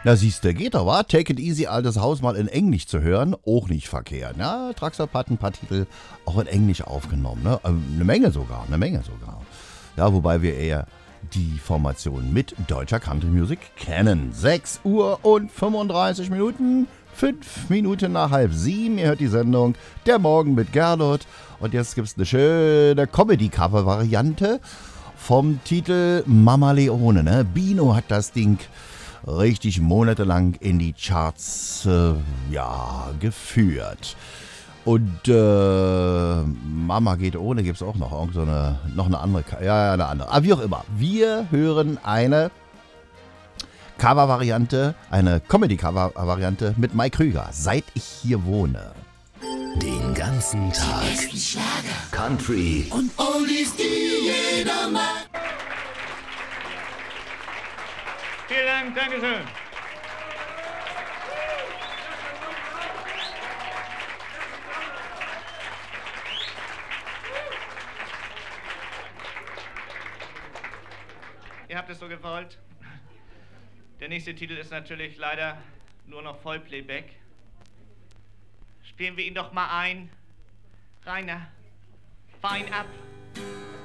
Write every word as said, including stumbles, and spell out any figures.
Na siehste, geht doch, wa? Take it easy, altes Haus mal in Englisch zu hören, auch nicht verkehrt. Ja, Traxop hat ein paar Titel auch in Englisch aufgenommen, ne? Eine Menge sogar, eine Menge sogar. Ja, wobei wir eher die Formation mit deutscher Country Music kennen. sechs Uhr und fünfunddreißig Minuten, fünf Minuten nach halb sieben. Ihr hört die Sendung Der Morgen mit Gernot. Und jetzt gibt es eine schöne Comedy-Cover-Variante vom Titel Mama Leone. Ne? Bino hat das Ding richtig monatelang in die Charts äh, ja, geführt. Und äh, Mama geht ohne gibt es auch noch. Irgend so eine, noch eine andere. Ja, ja, eine andere. Aber wie auch immer. Wir hören eine Cover-Variante, eine Comedy-Cover-Variante mit Mike Krüger. Seit ich hier wohne. Den ganzen Tag Country und Oldies, die jeder mag. Vielen Dank, Dankeschön. Ihr habt es so gewollt. Der nächste Titel ist natürlich leider nur noch Vollplayback. Spielen wir ihn doch mal ein. Rainer, fahr ihn ab.